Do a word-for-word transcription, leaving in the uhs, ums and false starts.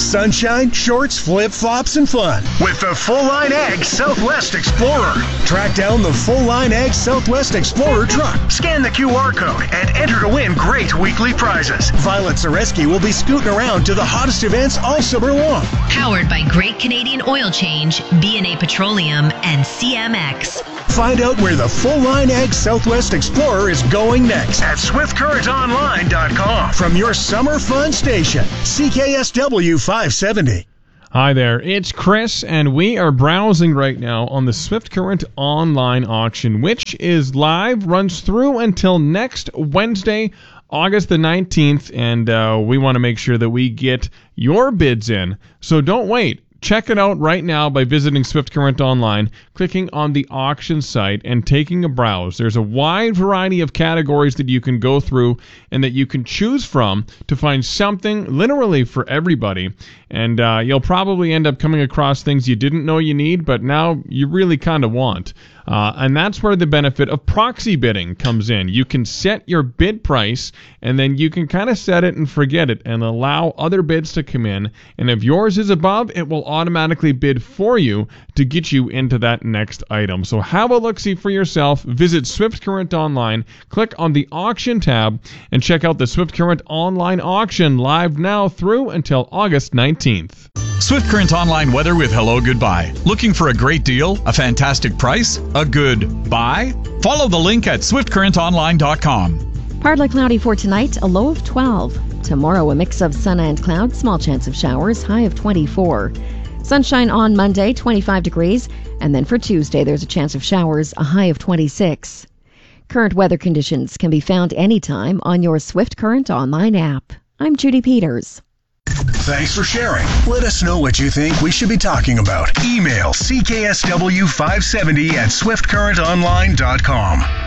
Sunshine, shorts, flip-flops, and fun with the Full-Line Ag Southwest Explorer. Track down the Full-Line Ag Southwest Explorer truck. Scan the Q R code and enter to win great weekly prizes. Violet Zareski will be scooting around to the hottest events all summer long. Powered by Great Canadian Oil Change, B and A Petroleum, and C M X. Find out where the Full-Line Ag Southwest Explorer is going next at swift current online dot com. From your summer fun station, C K S W five seventy. Hi there, it's Chris, and we are browsing right now on the Swift Current online auction, which is live, runs through until next Wednesday, August the nineteenth, and uh, we want to make sure that we get your bids in, so don't wait. Check it out right now by visiting Swift Current Online, clicking on the auction site, and taking a browse. There's a wide variety of categories that you can go through and that you can choose from to find something literally for everybody. And uh, you'll probably end up coming across things you didn't know you need, but now you really kind of want. Uh, and that's where the benefit of proxy bidding comes in. You can set your bid price, and then you can kind of set it and forget it and allow other bids to come in. And if yours is above, it will automatically bid for you to get you into that next item. So have a look-see for yourself. Visit Swift Current Online, click on the auction tab, and check out the Swift Current Online auction live now through until August nineteenth. Swift Current Online weather with Hello Goodbye. Looking for a great deal? A fantastic price? A good buy? Follow the link at swift current online dot com. Partly cloudy for tonight, a low of twelve. Tomorrow, a mix of sun and clouds, small chance of showers, high of twenty-four. Sunshine on Monday, twenty-five degrees. And then for Tuesday, there's a chance of showers, a high of twenty-six. Current weather conditions can be found anytime on your Swift Current Online app. I'm Judy Peters. Thanks for sharing. Let us know what you think we should be talking about. Email C K S W five seventy at swift current online dot com.